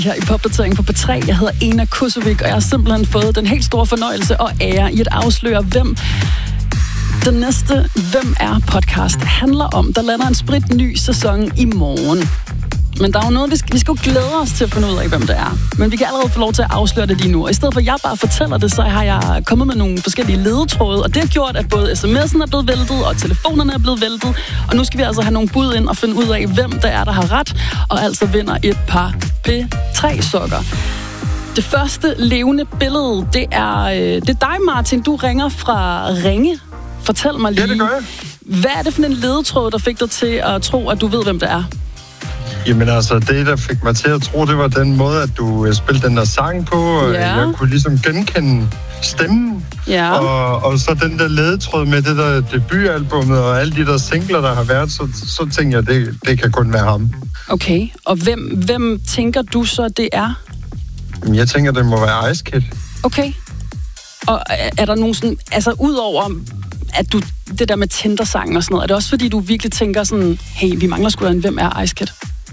Her i popdateringen på P3. Jeg hedder Ena Kusevik, og jeg har simpelthen fået den helt store fornøjelse og ære i at afsløre, hvem den næste Hvem er podcast handler om. Der lander en spritny sæson i morgen. Men der er jo noget, vi skal jo glæde os til at finde ud af, hvem det er. Men vi kan allerede få lov til at afsløre det lige nu. Og i stedet for, at jeg bare fortæller det, så har jeg kommet med nogle forskellige ledetråde. Og det har gjort, at både sms'en er blevet væltet, og telefonerne er blevet væltet. Og nu skal vi altså have nogle bud ind og finde ud af, hvem det er, der har ret. Og altså vinder et par P3-sokker. Det første levende billede, det er dig, Martin. Du ringer fra Ringe. Fortæl mig lige. Ja, det gør jeg. Hvad er det for en ledetråd, der fik dig til at tro, at du ved, hvem det er? Jamen altså, det der fik mig til at tro, det var den måde, at du spillede den der sang på, og jeg kunne ligesom genkende stemmen. Ja. Og så den der ledetråd med det der debutalbummet og alle de der singler, der har været, så tænker jeg, det kan kun være ham. Okay, og hvem tænker du så, det er? Jamen, jeg tænker, det må være Ice Kid. Okay. Og er der nogen sådan, altså udover at du, det der med Tinder-sangen og sådan noget, er det også fordi, du virkelig tænker sådan, hey, vi mangler sgu da en Hvem er Ice Kid?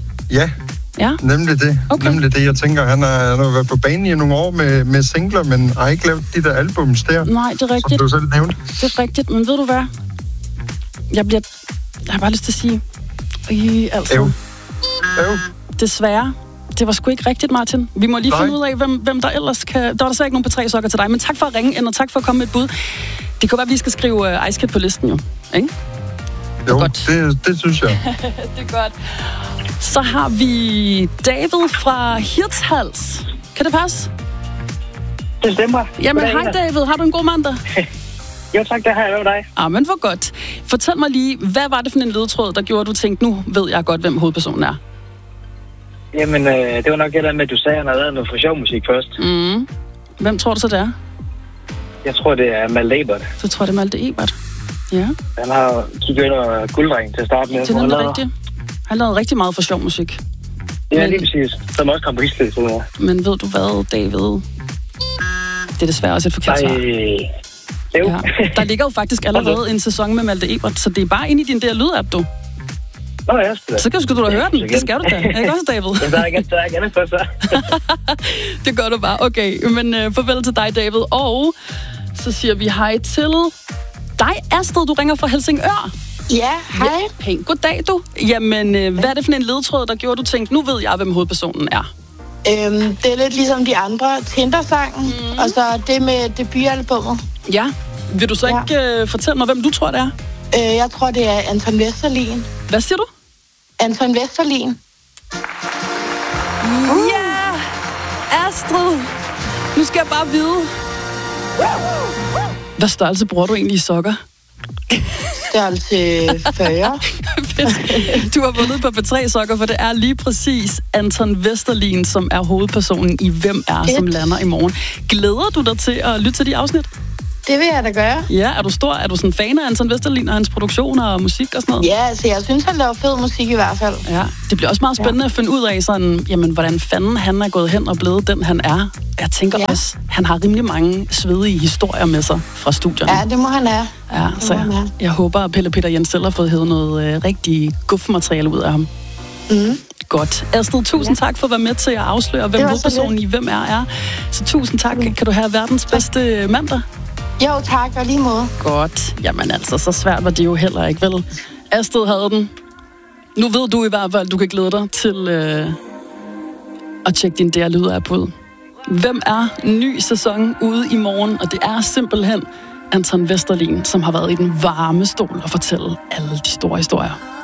Ja, nemlig det. Okay. Nemlig det. Jeg tænker, han har været på banen i nogle år med singler, men har ikke lavet de der albums der. Nej, det er rigtigt. Som du selv nævnte. Det er rigtigt, men ved du hvad? Jeg har bare lyst til at sige, altså, desværre, det var sgu ikke rigtigt, Martin. Vi må lige finde ud af, hvem der ellers kan... Der var desværre ikke nogen P3-sokker til dig, men tak for at ringe ind, og tak for at komme med et bud. Det kan være, at vi skal skrive Ice Kid på listen jo, ikke? Jo, det synes jeg. Det er godt. Så har vi David fra Hirtshals. Kan det passe? Det stemmer. Jamen, hej David. Har du en god mandag? Jo tak, det har jeg med dig. Men hvor godt. Fortæl mig lige, hvad var det for en ledetråd, der gjorde, at du tænkte, nu ved jeg godt, hvem hovedpersonen er? Jamen, det var nok det der med, at du sagde, at han havde lavet noget for sjov musik først. Hvem tror du så, det er? Jeg tror, det er Malte Ebert. Du tror, det er Malte Ebert? Ja. Han har kigget ind over Gulddrengen til at starte med. Det er nemlig rigtigt. Han lavede rigtig meget for sjov musik. Ja, lige præcis. Som også kom på hitlisten. Men ved du hvad, David? Det er desværre også et forkert svar. Jo. Ja. Der ligger jo faktisk allerede en sæson med Malte Ebert, så det er bare inde i din der lydapp, du. Nå, ja. Så skal du da høre den. Det skal du da. Ikke også, David? Der er ikke andet for så. Det gør du bare. Okay, men farvel til dig, David. Og så siger vi hej til dig, Astrid. Du ringer fra Helsingør. Ja, hej. Pænt. Goddag, du. Jamen, hvad er det for en ledetråd, der gjorde, du tænkte, nu ved jeg, hvem hovedpersonen er? Det er lidt ligesom de andre Tinder-sangen, og så det med debutalbummet. Ja. Vil du så ikke fortælle mig, hvem du tror, det er? Jeg tror, det er Anton Vesterlin. Hvad siger du? Anton Vesterlin. Ja! Astrid! Nu skal jeg bare vide. Hvad størrelse bruger du egentlig i sokker? Størrelse 40. Du har vundet på P3-sokker, for det er lige præcis Anton Vesterlin, som er hovedpersonen i Hvem er, som lander i morgen. Glæder du dig til at lytte til de afsnit? Det vil jeg da gøre. Ja, er du sådan fan af Anton Vesterlin og hans produktioner og musik og sådan noget? Ja, altså jeg synes, han laver fed musik i hvert fald. Ja, det bliver også meget spændende at finde ud af sådan, jamen, hvordan fanden han er gået hen og blevet den, han er. Jeg tænker også, han har rimelig mange svedige historier med sig fra studierne. Ja, det må han have. Ja, så jeg håber, at Pelle Peter Jens selv har fået hævet noget rigtig gufmateriale ud af ham. Godt. Astrid, tusind tak for at være med til at afsløre, hvem hovedpersonen i Hvem er. Så tusind tak. Kan du have verdens bedste mandag? Jo, tak, og lige måde. Godt. Jamen altså, så svært var det jo heller ikke, vel? Astrid havde den. Nu ved du i hvert fald, du kan glæde dig til at tjekke din DR-lyd-app ud. Hvem er ny sæson ude i morgen? Og det er simpelthen Anton Vesterlin, som har været i den varme stol og fortælle alle de store historier.